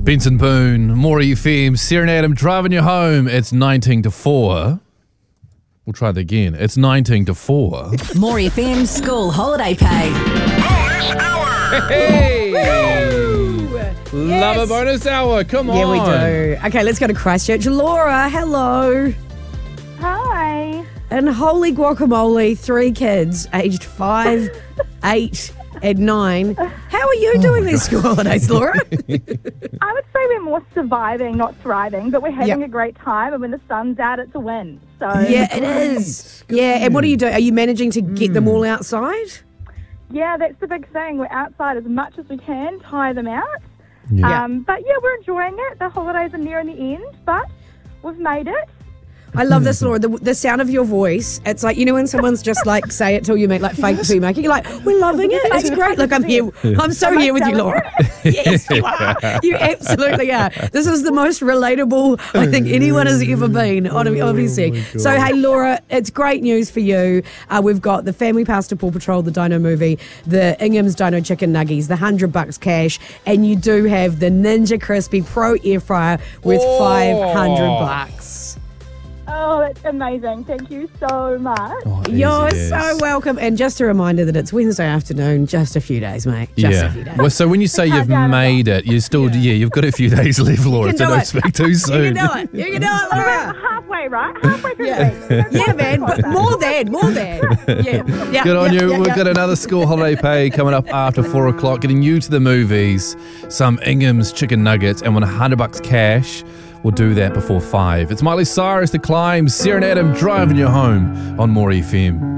Benson Boone, More FM, Sarah and Adam driving you home. It's 19 to 4. We'll try that again. It's 19 to 4. More FM school holiday pay. Hey! Love a bonus hour. Come on. Yeah, we do. Okay, let's go to Christchurch. Laura, hello. Hi. And holy guacamole, 3 kids aged 5, 8 and 9. How are you doing these school holidays, Laura? I would say we're more surviving, not thriving, but we're having a great time, and when the sun's out, it's a win. So Yeah, it is. Yeah, and what do you do? Are you managing to get them all outside? yeah, that's the big thing. We're outside as much as we can, tire them out. Yeah. But yeah, we're enjoying it. The holidays are nearing the end, but we've made it. I love this, Laura. The sound of your voice. It's like, you know when someone's just like, say it till you make like fake tea making. You're like, we're loving it. It's great. Look, I'm here. I'm so here with you, Laura. Yes, you are. You absolutely are. This is the most relatable I think anyone has ever been, obviously. So, hey, Laura, it's great news for you. We've got the Family Pass to Paw Patrol, the Dino movie, the Ingham's Dino Chicken Nuggies, the $100 cash, and you do have the Ninja Crispy Pro Air Fryer worth $500. Oh, that's amazing. Thank you so much. Oh, You're easy so as. welcome. And just a reminder that it's Wednesday afternoon, just a few days, mate. Just a few days. Well, so when you say you've made it, you still, you've got a few days left, Laura, You so can do don't it. speak too soon. You can do it. You can do it, We're Laura. halfway, right? Halfway through the week. Yeah, man. But more than. Yeah. Good on you. Yeah. We've got another school holiday pay coming up after 4 o'clock, getting you to the movies, some Ingham's chicken nuggets, and $100 cash. We'll do that before 5. It's Miley Cyrus, The Climb, Sarah and Adam driving you home on More FM.